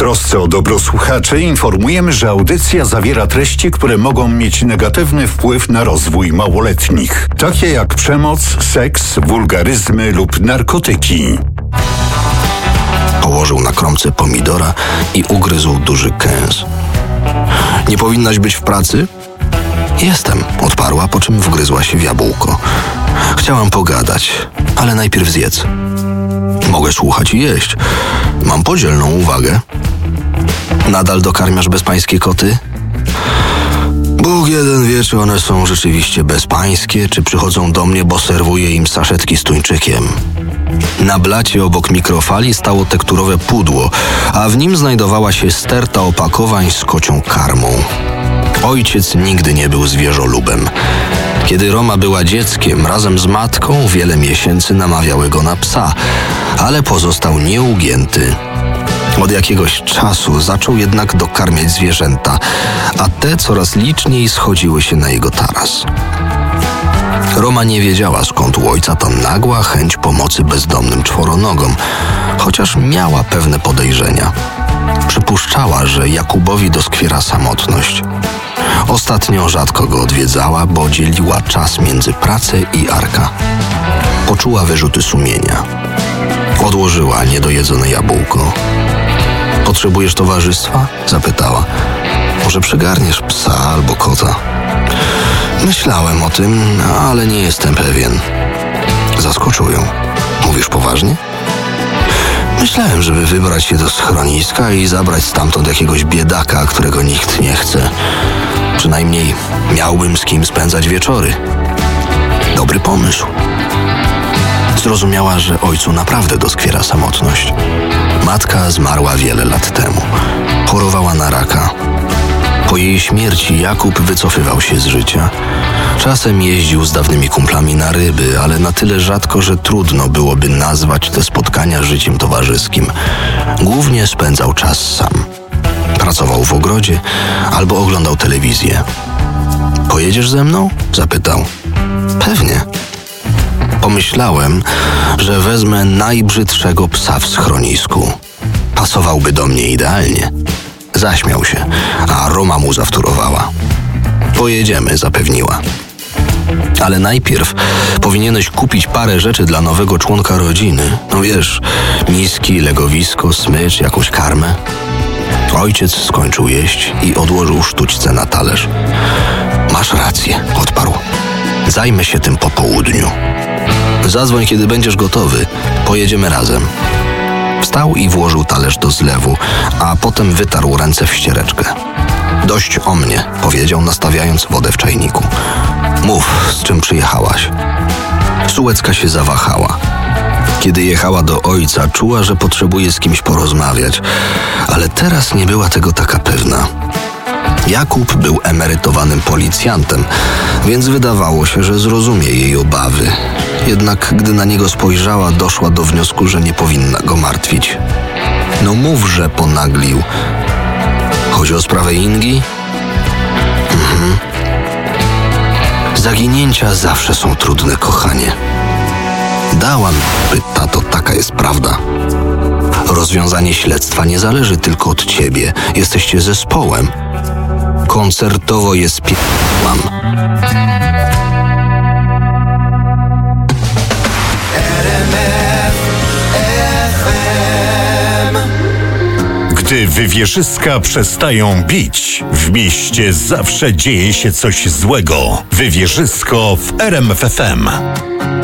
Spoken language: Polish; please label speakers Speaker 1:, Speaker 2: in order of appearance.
Speaker 1: trosce o dobro słuchaczy informujemy, że audycja zawiera treści, które mogą mieć negatywny wpływ na rozwój małoletnich, takie jak przemoc, seks, wulgaryzmy lub narkotyki.
Speaker 2: Położył na kromce pomidora i ugryzł duży kęs. Nie powinnaś być w pracy? Jestem, odparła, po czym wgryzła się w jabłko. Chciałam pogadać, ale najpierw zjedz. Mogę słuchać i jeść. Mam podzielną uwagę. Nadal dokarmiasz bezpańskie koty? Bóg jeden wie, czy one są rzeczywiście bezpańskie, czy przychodzą do mnie, bo serwuję im saszetki z tuńczykiem. Na blacie obok mikrofali stało tekturowe pudło, a w nim znajdowała się sterta opakowań z kocią karmą. Ojciec nigdy nie był zwierzolubem. Kiedy Roma była dzieckiem, razem z matką wiele miesięcy namawiały go na psa, ale pozostał nieugięty. Od jakiegoś czasu zaczął jednak dokarmiać zwierzęta, a te coraz liczniej schodziły się na jego taras. Roma nie wiedziała, skąd u ojca ta nagła chęć pomocy bezdomnym czworonogom, chociaż miała pewne podejrzenia. Przypuszczała, że Jakubowi doskwiera samotność. Ostatnio rzadko go odwiedzała, bo dzieliła czas między pracę i Arka. Poczuła wyrzuty sumienia. Odłożyła niedojedzone jabłko. Potrzebujesz towarzystwa? Zapytała. Może przygarniesz psa albo kota? Myślałem o tym, ale nie jestem pewien. Zaskoczył ją. Mówisz poważnie? Myślałem, żeby wybrać się do schroniska i zabrać stamtąd jakiegoś biedaka, którego nikt nie chce. Przynajmniej miałbym z kim spędzać wieczory. Dobry pomysł. Zrozumiała, że ojcu naprawdę doskwiera samotność. Matka zmarła wiele lat temu. Chorowała na raka. Po jej śmierci Jakub wycofywał się z życia. Czasem jeździł z dawnymi kumplami na ryby, ale na tyle rzadko, że trudno byłoby nazwać te spotkania życiem towarzyskim. Głównie spędzał czas sam. Pracował w ogrodzie albo oglądał telewizję. Pojedziesz ze mną? Zapytał. Pewnie. Pomyślałem, że wezmę najbrzydszego psa w schronisku. Pasowałby do mnie idealnie. Zaśmiał się, a Roma mu zawtórowała. Pojedziemy, zapewniła. Ale najpierw powinieneś kupić parę rzeczy dla nowego członka rodziny. No wiesz, miski, legowisko, smycz, jakąś karmę. Ojciec skończył jeść i odłożył sztućce na talerz. Masz rację, odparł. Zajmę się tym po południu. Zadzwoń, kiedy będziesz gotowy. Pojedziemy razem. Wstał i włożył talerz do zlewu, a potem wytarł ręce w ściereczkę. Dość o mnie, powiedział, nastawiając wodę w czajniku. Mów, z czym przyjechałaś. Sułecka się zawahała. Kiedy jechała do ojca, czuła, że potrzebuje z kimś porozmawiać, ale teraz nie była tego taka pewna. Jakub był emerytowanym policjantem, więc wydawało się, że zrozumie jej obawy. Jednak gdy na niego spojrzała, doszła do wniosku, że nie powinna go martwić. No mów, że ponaglił. Chodzi o sprawę Ingi? Zaginięcia zawsze są trudne, kochanie. Dałam, tato, taka jest prawda. Rozwiązanie śledztwa nie zależy tylko od ciebie. Jesteście zespołem. Koncertowo je spierdam.
Speaker 1: Gdy wywierzyska przestają bić, w mieście zawsze dzieje się coś złego. Wywierzysko w RMF FM.